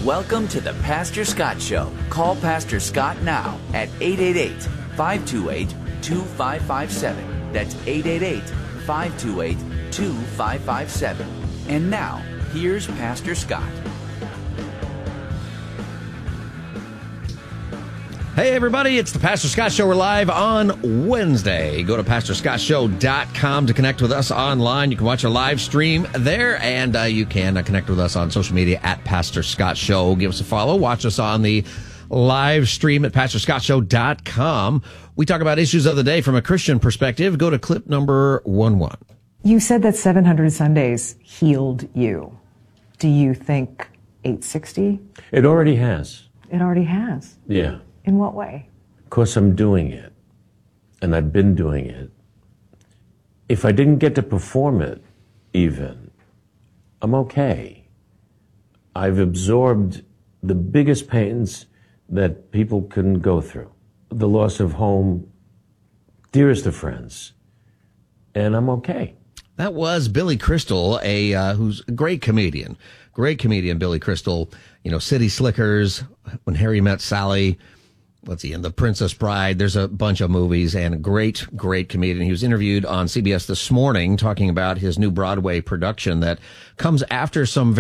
Welcome to the Pastor Scott Show. Call Pastor Scott now at 888-528-2557. That's 888-528-2557. And now, here's Pastor Scott. Hey, everybody, it's the Pastor Scott Show. We're live on Wednesday. Go to PastorScottShow.com to connect with us online. You can watch our live stream there, and you can connect with us on social media at Pastor Scott Show. Give us a follow. Watch us on the live stream at PastorScottShow.com. We talk about issues of the day from a Christian perspective. Go to clip number 11. You said that 700 Sundays healed you. Do you think 860? It already has. It already has? Yeah. In what way? Because I'm doing it, and I've been doing it. If I didn't get to perform it, even, I'm okay. I've absorbed the biggest pains that people can go through. The loss of home, dearest of friends, and I'm okay. That was Billy Crystal, who's a great comedian. Great comedian, Billy Crystal. You know, City Slickers, When Harry Met Sally. Let's see, and The Princess Bride. There's a bunch of movies, and a great, great comedian. He was interviewed on CBS this morning talking about his new Broadway production that comes after some